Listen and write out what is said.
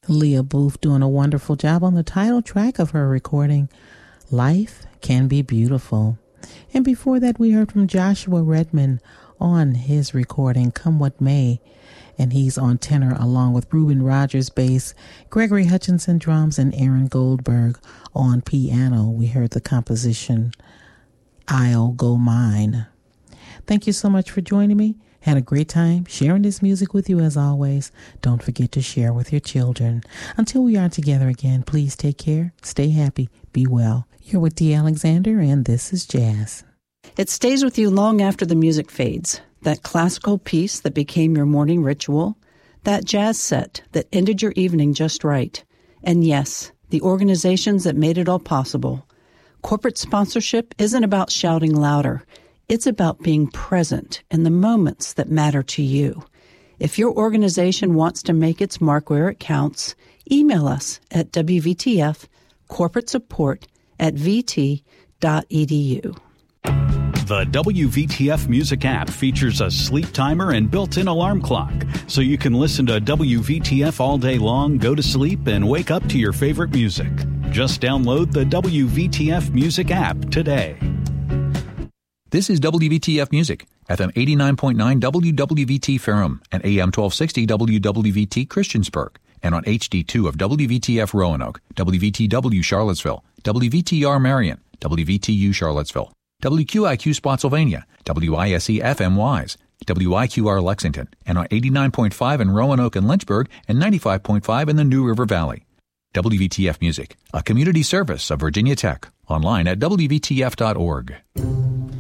Leah Booth doing a wonderful job on the title track of her recording, Life Can Be Beautiful. And before that, we heard from Joshua Redman on his recording, Come What May. And he's on tenor along with Reuben Rogers bass, Gregory Hutchinson drums, and Aaron Goldberg on piano. We heard the composition, I'll Go Mine. Thank you so much for joining me. Had a great time sharing this music with you as always. Don't forget to share with your children. Until we are together again, please take care, stay happy, be well. You're with Dee Alexander, and this is Jazz. It stays with you long after the music fades. That classical piece that became your morning ritual. That jazz set that ended your evening just right. And yes, the organizations that made it all possible. Corporate sponsorship isn't about shouting louder. It's about being present in the moments that matter to you. If your organization wants to make its mark where it counts, email us at wvtf.corporatesupport@vt.edu. The WVTF Music app features a sleep timer and built-in alarm clock, so you can listen to WVTF all day long, go to sleep, and wake up to your favorite music. Just download the WVTF Music app today. This is WVTF Music, FM 89.9 WWVT Ferrum and AM 1260 WWVT Christiansburg, and on HD2 of WVTF Roanoke, WVTW Charlottesville, WVTR Marion, WVTU Charlottesville, WQIQ Spotsylvania, WISE FM Wise, WIQR Lexington, and on 89.5 in Roanoke and Lynchburg, and 95.5 in the New River Valley. WVTF Music, a community service of Virginia Tech, online at WVTF.org.